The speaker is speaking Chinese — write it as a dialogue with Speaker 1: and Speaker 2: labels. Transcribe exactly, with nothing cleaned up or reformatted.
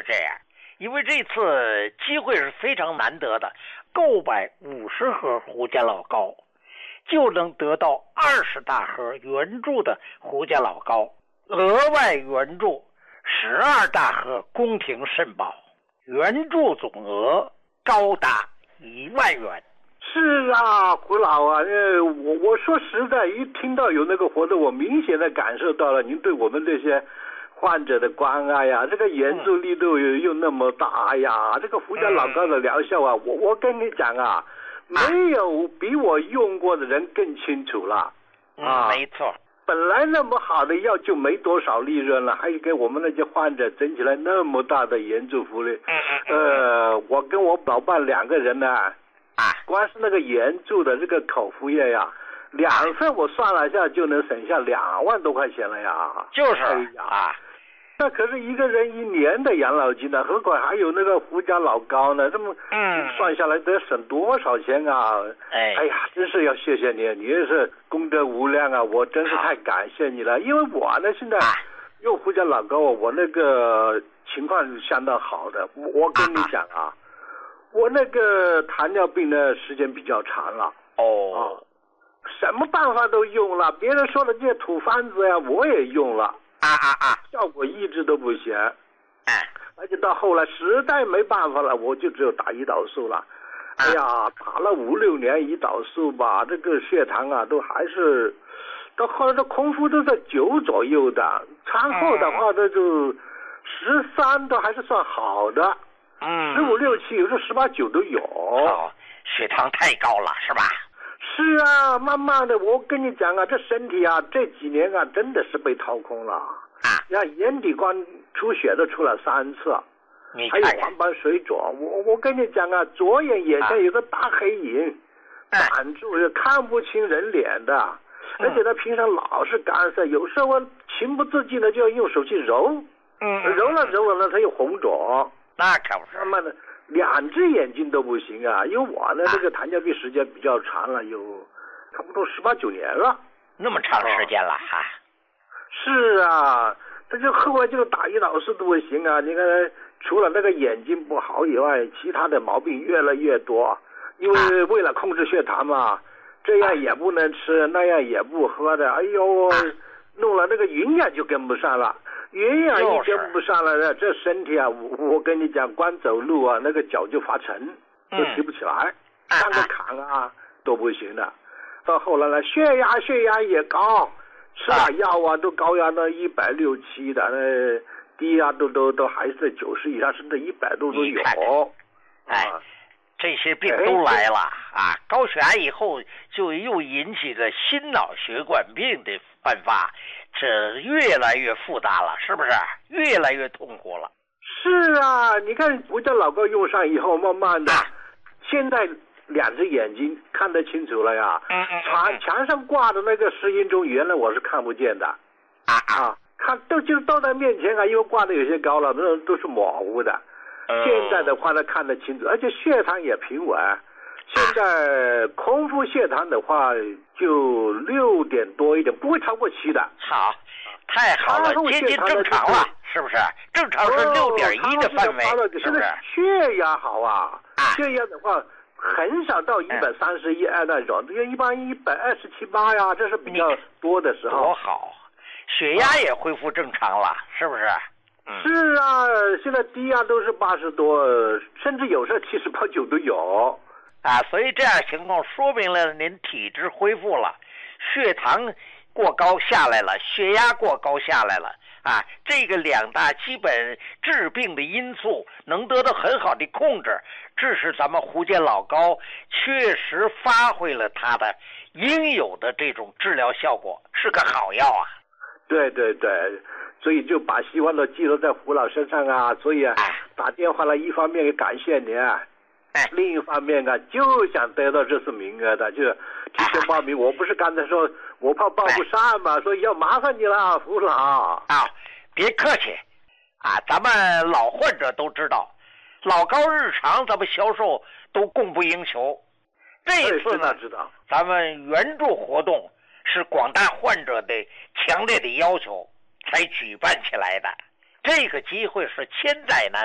Speaker 1: 这样，因为这次机会是非常难得的，购买五十盒胡家老高，就能得到二十大盒原著的胡家老高，额外援助十二大盒宫廷肾宝，援助总额高达一万元。
Speaker 2: 是啊，胡老啊，呃，我我说实在，一听到有那个活动，我明显的感受到了您对我们这些患者的关爱呀，这个援助力度又又那么大呀，这个胡家老高的疗效啊，我我跟你讲啊，没有比我用过的人更清楚了。
Speaker 1: 啊，没错。
Speaker 2: 本来那么好的药就没多少利润了，还给我们那些患者整起来那么大的援助福利。呃，我跟我老伴两个人呢，
Speaker 1: 啊，
Speaker 2: 光是那个援助的这个口服液呀，两份我算了一下就能省下两万多块钱了呀。
Speaker 1: 就是
Speaker 2: 啊，那可是一个人一年的养老金呢，何况还有那个胡家老高呢，这么
Speaker 1: 嗯
Speaker 2: 算下来得省多少钱啊？
Speaker 1: 哎，
Speaker 2: 哎呀，真是要谢谢你，你也是功德无量啊！我真是太感谢你了，因为我呢现在用胡家老高，我那个情况是相当好的。我我跟你讲啊，我那个糖尿病的时间比较长了。
Speaker 1: 哦，
Speaker 2: 什么办法都用了，别人说的这些土方子呀，我也用了。
Speaker 1: 啊啊啊！
Speaker 2: 效果一直都不行，
Speaker 1: 哎，
Speaker 2: 而且到后来实在没办法了，我就只有打胰岛素了。哎呀，打了五六年胰岛素吧，这个血糖啊都还是，到后来这空腹都在九左右的，餐后的话这就十三都还是算好的，
Speaker 1: 嗯，
Speaker 2: 十五六七有时候十八九都有。
Speaker 1: 哦，血糖太高了是吧？
Speaker 2: 是啊，慢慢的，我跟你讲啊，这身体啊，这几年啊，真的是被掏空了。
Speaker 1: 啊，
Speaker 2: 呀，眼底光出血都出了三次，还有黄斑水肿。我我跟你讲啊，左眼眼前有个大黑影，挡住，看不清人脸的。而且他平常老是干涩，有时候我情不自禁的就要用手去揉，
Speaker 1: 嗯，
Speaker 2: 揉了揉了呢，他又红肿。
Speaker 1: 那可不是。
Speaker 2: 慢慢的。两只眼睛都不行啊，因为我呢这个糖尿病时间比较长了，有差不多十八九年了。
Speaker 1: 那么长时间了哈？
Speaker 2: 是啊，这就后来就打胰岛素都不行啊。你看，除了那个眼睛不好以外，其他的毛病越来越多。因为为了控制血糖嘛，这样也不能吃，那样也不喝的。哎呦，弄了那个营养就跟不上了。营养一跟不上了，这身体啊，我我跟你讲，光走路啊，那个脚就发沉，都提不起来，上个坎啊都不行的。到后来呢，血压血压也高，吃了药啊都高压到一百六七的，那低压都都都还是在九十以上，甚至一百多都有。
Speaker 1: 哎，这些病都来了啊！高血压以后就又引起了心脑血管病的焕发。这越来越复杂了，是不是？越来越痛苦了。
Speaker 2: 是啊，你看胡家老高用上以后，慢慢的，啊、现在两只眼睛看得清楚了呀。
Speaker 1: 嗯嗯。
Speaker 2: 墙墙上挂的那个石英钟，原来我是看不见的。
Speaker 1: 啊啊！
Speaker 2: 看都就到他面前啊，因为挂的有些高了，那都是模糊的。
Speaker 1: 嗯、
Speaker 2: 现在的话呢，看得清楚，而且血糖也平稳。现在空腹血糖的话就六点多一点，不会超过七的。
Speaker 1: 好，太好了，接近正常了，是不是？正常是六点一的范围，是不是？
Speaker 2: 血压好啊，血压的话很少到一百三十一二那种，因为一般一百二十七八呀，这是比较多的时候。
Speaker 1: 多好，血压也恢复正常了，是不是？
Speaker 2: 嗯、是啊，现在低压都是八十多，甚至有时候七十八九都有。
Speaker 1: 啊，所以这样情况说明了您体质恢复了，血糖过高下来了，血压过高下来了啊，这个两大基本致病的因素能得到很好的控制，这是咱们胡家老高确实发挥了它的应有的这种治疗效果，是个好药啊。
Speaker 2: 对对对，所以就把希望都寄托在胡老身上啊，所以啊，打电话来一方面也感谢您啊。另一方面啊，就想得到这次名额的，就提前报名。我不是刚才说我怕报不上嘛，所以要麻烦你了，胡老。
Speaker 1: 啊，别客气，啊，咱们老患者都知道，老高日常咱们销售都供不应求。这一次呢，
Speaker 2: 知道
Speaker 1: 咱们援助活动是广大患者的强烈的要求才举办起来的，这个机会是千载难